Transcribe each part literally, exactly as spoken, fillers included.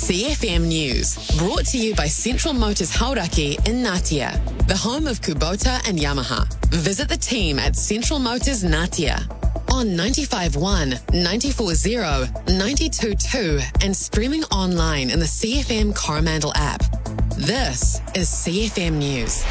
C F M News, brought to you by Central Motors Hauraki in Ngatea, the home of Kubota and Yamaha. Visit the team at Central Motors Ngatea on ninety-five point one, ninety-four point zero, ninety-two point two and streaming online in the C F M Coromandel app. This is C F M News.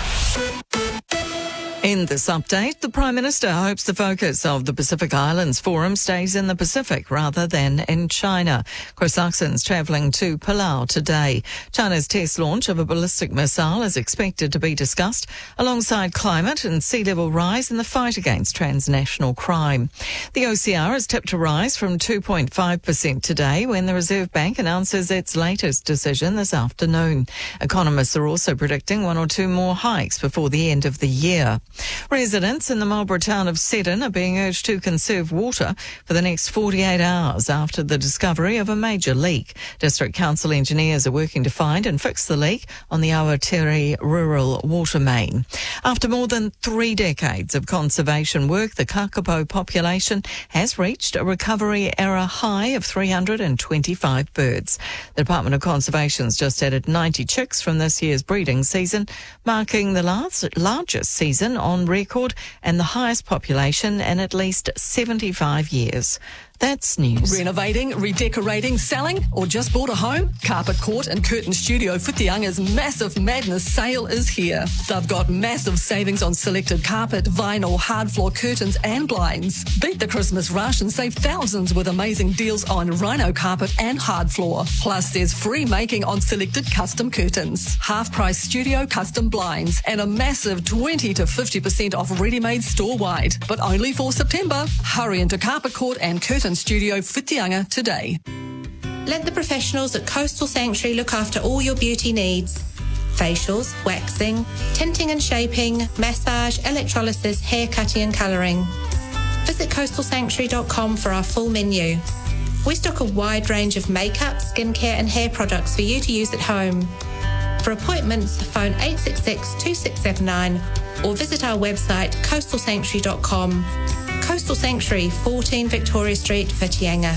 In this update, the Prime Minister hopes the focus of the Pacific Islands Forum stays in the Pacific rather than in China. Chris Luxon's travelling to Palau today. China's test launch of a ballistic missile is expected to be discussed alongside climate and sea level rise in the fight against transnational crime. The O C R is tipped to rise from two point five percent today when the Reserve Bank announces its latest decision this afternoon. Economists are also predicting one or two more hikes before the end of the year. Residents in the Marlborough town of Seddon are being urged to conserve water for the next forty-eight hours after the discovery of a major leak. District Council engineers are working to find and fix the leak on the Awatere rural water main. After more than three decades of conservation work, the kakapo population has reached a recovery era high of three hundred twenty-five birds. The Department of Conservation's just added ninety chicks from this year's breeding season, marking the last, largest season on record and the highest population in at least seventy-five years. That's news. Renovating, redecorating, selling, or just bought a home? Carpet Court and Curtain Studio Whitianga's Massive Madness sale is here. They've got massive savings on selected carpet, vinyl, hard floor curtains and blinds. Beat the Christmas rush and save thousands with amazing deals on rhino carpet and hard floor. Plus, there's free making on selected custom curtains, half-price studio custom blinds, and a massive twenty to fifty percent off ready-made store-wide. But only for September. Hurry into Carpet Court and Curtain Studio Whitianga today. Let the professionals at Coastal Sanctuary look after all your beauty needs. Facials, waxing, tinting and shaping, massage, electrolysis, hair cutting and colouring. Visit coastal sanctuary dot com for our full menu. We stock a wide range of makeup, skincare and hair products for you to use at home. For appointments, phone eight six six, two six seven nine or visit our website coastal sanctuary dot com. Coastal Sanctuary, fourteen Victoria Street, Whitianga.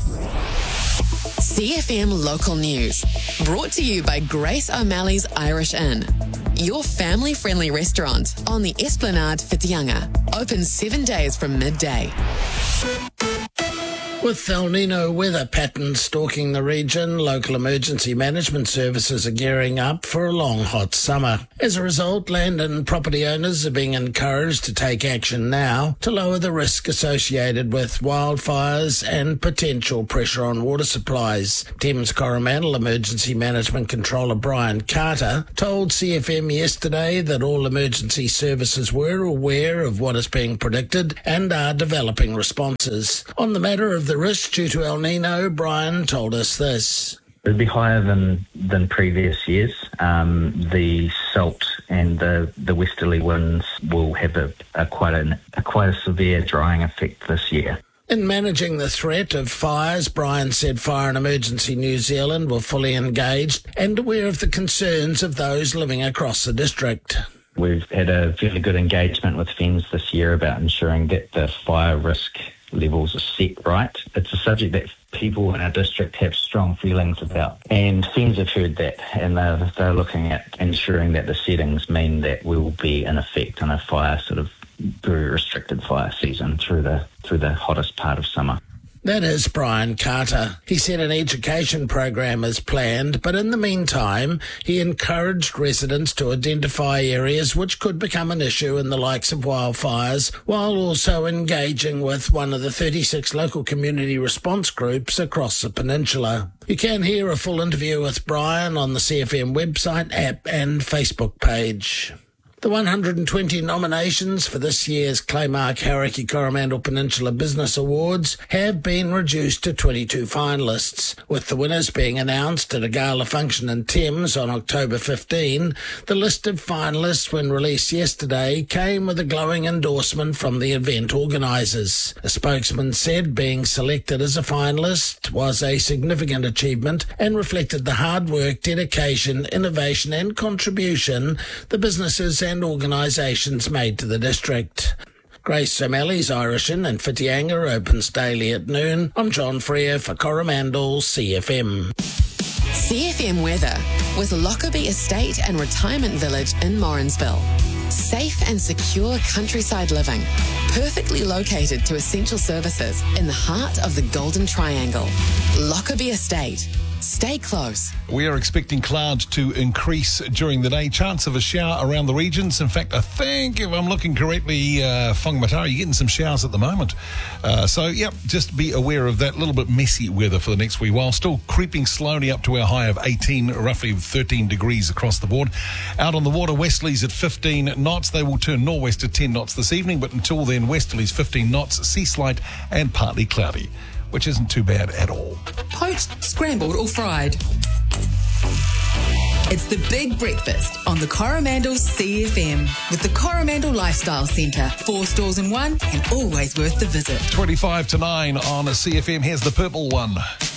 C F M Local News, brought to you by Grace O'Malley's Irish Inn, your family-friendly restaurant on the Esplanade, Whitianga. Open seven days from midday. With El Nino weather patterns stalking the region, local emergency management services are gearing up for a long, hot summer. As a result, land and property owners are being encouraged to take action now to lower the risk associated with wildfires and potential pressure on water supplies. Thames Coromandel Emergency Management Controller Brian Carter told C F M yesterday that all emergency services were aware of what is being predicted and are developing responses. On the matter of the risk due to El Nino, Brian told us this. It'd be higher than, than previous years. Um, the salt and the, the westerly winds will have a, a quite an, a quite a severe drying effect this year. In managing the threat of fires, Brian said Fire and Emergency New Zealand were fully engaged and aware of the concerns of those living across the district. We've had a fairly good engagement with F E N Z this year about ensuring that the fire risk levels are set right. It's a subject that people in our district have strong feelings about, and F E N Z have heard that, and they're, they're looking at ensuring that the settings mean that we will be in effect on a fire, sort of very restricted fire season through the through the hottest part of summer. That is Brian Carter. He said an education program is planned, but in the meantime, he encouraged residents to identify areas which could become an issue in the likes of wildfires, while also engaging with one of the thirty-six local community response groups across the peninsula. You can hear a full interview with Brian on the C F M website, app and Facebook page. The one hundred twenty nominations for this year's Claymark Hauraki Coromandel Peninsula Business Awards have been reduced to twenty-two finalists, with the winners being announced at a gala function in Thames on October fifteenth. The list of finalists, when released yesterday, came with a glowing endorsement from the event organisers. A spokesman said being selected as a finalist was a significant achievement and reflected the hard work, dedication, innovation and contribution the businesses and organisations made to the district. Grace O'Malley's Irish Inn in Whitianga opens daily at noon. I'm John Freer for Coromandel C F M. C F M weather with Lockerbie Estate and Retirement Village in Morrinsville. Safe and secure countryside living, perfectly located to essential services in the heart of the Golden Triangle. Lockerbie Estate. Stay close. We are expecting clouds to increase during the day. Chance of a shower around the regions. In fact, I think, if I'm looking correctly, uh, Whangamatara, you're getting some showers at the moment. Uh, so, yep, just be aware of that little bit messy weather for the next wee while. Still creeping slowly up to our high of eighteen, roughly thirteen degrees across the board. Out on the water, westerlies at fifteen knots. They will turn northwest to ten knots this evening, but until then, westerlies fifteen knots, sea slight and partly cloudy, which isn't too bad at all. Poached, scrambled or fried. It's the big breakfast on the Coromandel C F M with the Coromandel Lifestyle Centre. Four stores in one and always worth the visit. twenty-five to nine on a C F M. Here's the purple one.